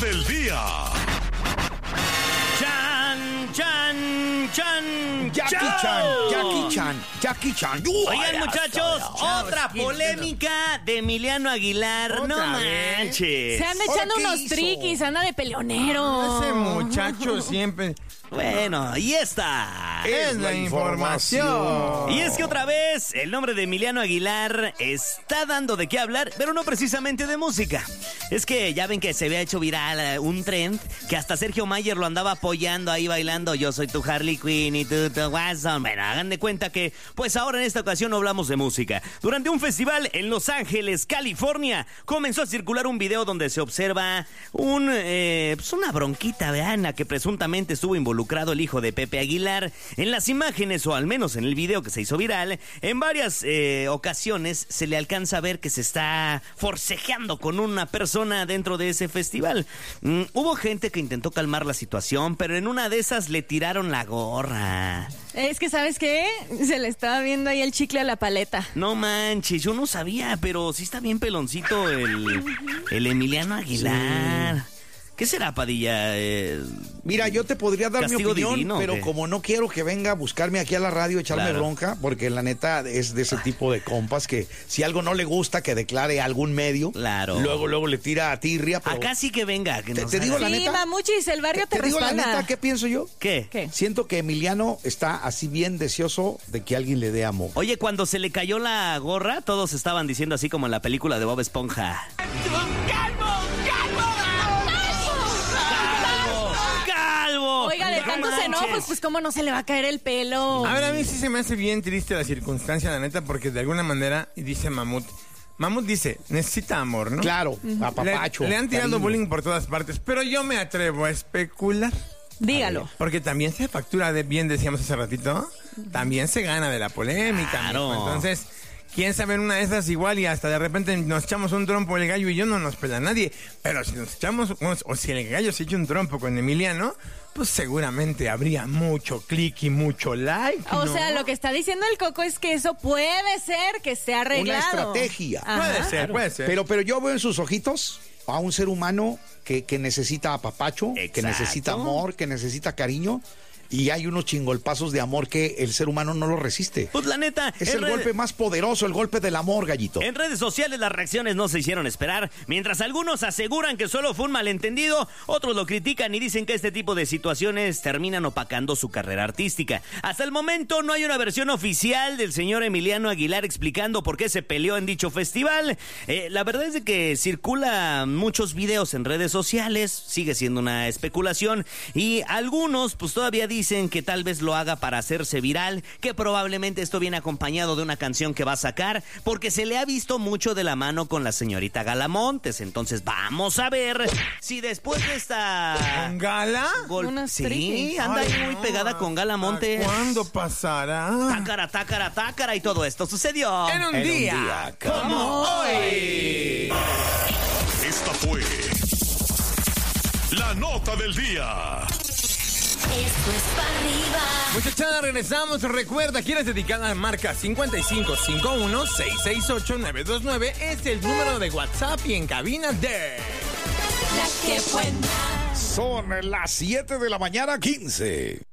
del día. Jackie Chan. Oigan, muchachos, otra polémica de Emiliano Aguilar. No manches. Se anda echando unos triquis, anda de peleonero. Ese muchacho siempre... Bueno, y esta es la información. Y es que otra vez el nombre de Emiliano Aguilar está dando de qué hablar, pero no precisamente de música. Es que ya ven que se había hecho viral un trend que hasta Sergio Mayer lo andaba apoyando ahí bailando Yo soy tu Harley Quinn y tú tu Watson. Bueno, hagan de cuenta que pues ahora en esta ocasión no hablamos de música. Durante un festival en Los Ángeles, California, comenzó a circular un video donde se observa una bronquita, ¿verdad? En la que presuntamente estuvo involucrado el hijo de Pepe Aguilar. En las imágenes, o al menos en el video que se hizo viral, en varias ocasiones se le alcanza a ver que se está forcejeando con una persona dentro de ese festival. Hubo gente que intentó calmar la situación, pero en una de esas le tiraron la gorra. Es que, ¿sabes qué? Se le estaba viendo ahí el chicle a la paleta. No manches, yo no sabía, pero sí está bien peloncito el Emiliano Aguilar. Sí. ¿Qué será, Padilla? Mira, yo te podría dar mi opinión, divino, pero como no quiero que venga a buscarme aquí a la radio, echarme bronca, porque la neta es de ese tipo de compas que si algo no le gusta, que declare a algún medio. Claro. Luego le tira a tirria. Pero acá sí que venga. Que te digo la neta. Sí, Mamuchis, el barrio te respalda. Te digo la neta, ¿qué pienso yo? ¿Qué? Siento que Emiliano está así bien deseoso de que alguien le dé amor. Oye, cuando se le cayó la gorra, todos estaban diciendo así como en la película de Bob Esponja. Oiga, de tanto se enoja, pues cómo no se le va a caer el pelo. A ver, a mí sí se me hace bien triste la circunstancia, la neta, porque de alguna manera, y dice Mamut dice, necesita amor, ¿no? Claro, apapacho. Le han tirado bullying por todas partes, pero yo me atrevo a especular. Dígalo. Porque también se factura bien decíamos hace ratito, también se gana de la polémica. Claro. Amigo. Entonces, quién sabe en una de esas igual y hasta de repente nos echamos un trompo el gallo y yo no nos pela a nadie. Pero si nos echamos, o si el gallo se echa un trompo con Emiliano, pues seguramente habría mucho click y mucho like, ¿no? O sea, lo que está diciendo el Coco es que eso puede ser que esté arreglado. Una estrategia. Ajá. Puede ser. Pero yo veo en sus ojitos a un ser humano que necesita apapacho, Exacto. que necesita amor, que necesita cariño. Y hay unos chingolpazos de amor que el ser humano no lo resiste. Pues la neta... Es el golpe más poderoso, el golpe del amor, gallito. En redes sociales las reacciones no se hicieron esperar. Mientras algunos aseguran que solo fue un malentendido, otros lo critican y dicen que este tipo de situaciones terminan opacando su carrera artística. Hasta el momento no hay una versión oficial del señor Emiliano Aguilar explicando por qué se peleó en dicho festival. La verdad es de que circulan muchos videos en redes sociales, sigue siendo una especulación, y algunos pues todavía dicen que tal vez lo haga para hacerse viral, que probablemente esto viene acompañado de una canción que va a sacar, porque se le ha visto mucho de la mano con la señorita Gala Montes. Entonces vamos a ver si después de esta... ¿Con Gala? Sí, anda ahí muy pegada con Gala Montes. ¿Cuándo pasará? Tácara y todo esto sucedió En un día como hoy. Esta fue la nota del día. Esto es para arriba. Muchachada, regresamos. Recuerda, ¿quieres dedicada? Marca 5551-668-929. Es el número de WhatsApp y en cabina de... La que buena. Son las 7 de la mañana, 15.